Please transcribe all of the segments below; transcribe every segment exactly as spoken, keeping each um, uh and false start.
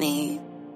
need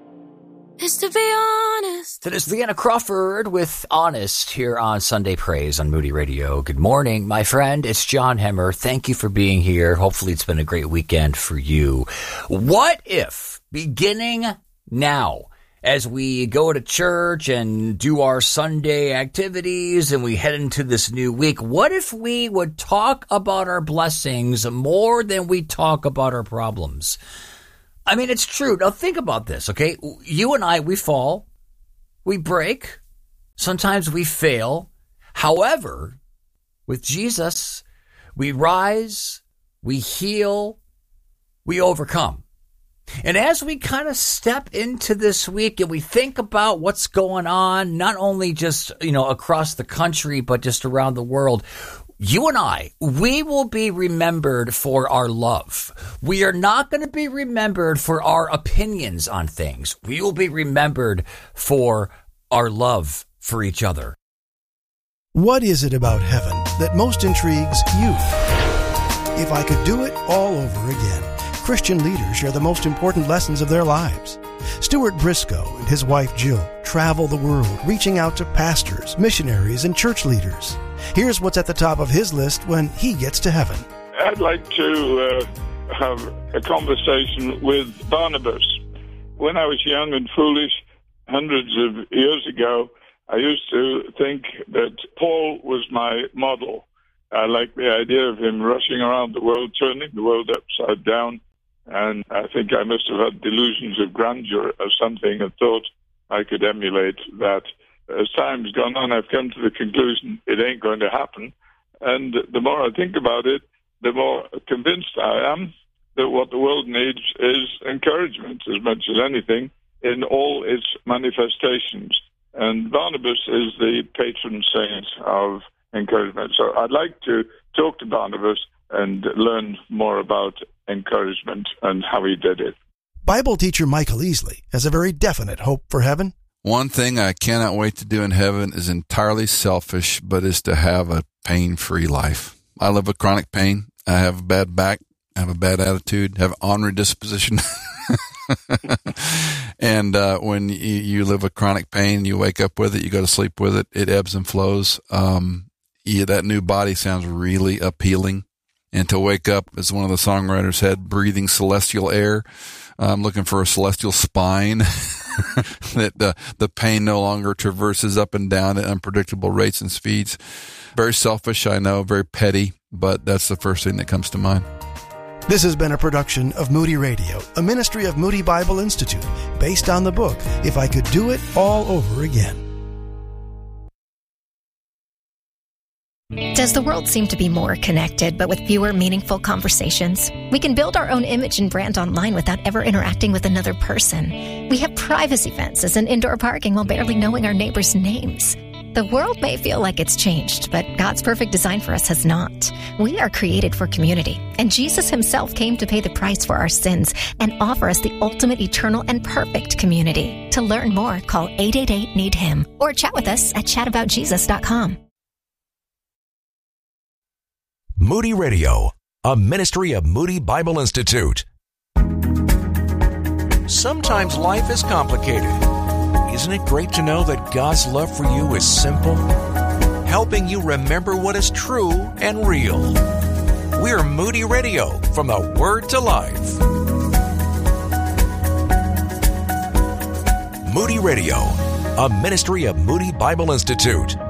is to be honest. That is Leanna Crawford with Honest here on Sunday Praise on Moody Radio. Good morning, my friend. It's John Hemmer. Thank you for being here. Hopefully it's been a great weekend for you. What if, beginning now, as we go to church and do our Sunday activities and we head into this new week, what if we would talk about our blessings more than we talk about our problems? I mean, it's true. Now think about this, okay? You and I, we fall, we break, sometimes we fail. However, with Jesus, we rise, we heal, we overcome. And as we kind of step into this week and we think about what's going on, not only just, you know, across the country, but just around the world, you and I, we will be remembered for our love. We are not going to be remembered for our opinions on things. We will be remembered for our love for each other. What is it about heaven that most intrigues you? If I could do it all over again, Christian leaders share the most important lessons of their lives. Stuart Briscoe and his wife Jill travel the world, reaching out to pastors, missionaries, and church leaders. Here's what's at the top of his list when he gets to heaven. I'd like to uh, have a conversation with Barnabas. When I was young and foolish, hundreds of years ago, I used to think that Paul was my model. I liked the idea of him rushing around the world, turning the world upside down. And I think I must have had delusions of grandeur or something and thought I could emulate that. As time's gone on, I've come to the conclusion it ain't going to happen. And the more I think about it, the more convinced I am that what the world needs is encouragement as much as anything in all its manifestations. And Barnabas is the patron saint of encouragement. So I'd like to talk to Barnabas and learn more about encouragement and how he did it. Bible teacher Michael Easley has a very definite hope for heaven. One thing I cannot wait to do in heaven is entirely selfish, but is to have a pain-free life. I live with chronic pain. I have a bad back. I have a bad attitude. Have an ornery disposition. And uh, when you, you live with chronic pain, you wake up with it, you go to sleep with it, it ebbs and flows. Um, yeah, that new body sounds really appealing. And to wake up, as one of the songwriters said, breathing celestial air. I'm looking for a celestial spine that the, the pain no longer traverses up and down at unpredictable rates and speeds. Very selfish, I know, very petty, but that's the first thing that comes to mind. This has been a production of Moody Radio, a ministry of Moody Bible Institute, based on the book, If I Could Do It All Over Again. Does the world seem to be more connected, but with fewer meaningful conversations? We can build our own image and brand online without ever interacting with another person. We have privacy fences and indoor parking while barely knowing our neighbors' names. The world may feel like it's changed, but God's perfect design for us has not. We are created for community, and Jesus himself came to pay the price for our sins and offer us the ultimate, eternal, and perfect community. To learn more, call eight eight eight, need him or chat with us at chat about jesus dot com. Moody Radio, a ministry of Moody Bible Institute. Sometimes life is complicated. Isn't it great to know that God's love for you is simple, helping you remember what is true and real? We're Moody Radio, from the Word to Life. Moody Radio, a ministry of Moody Bible Institute.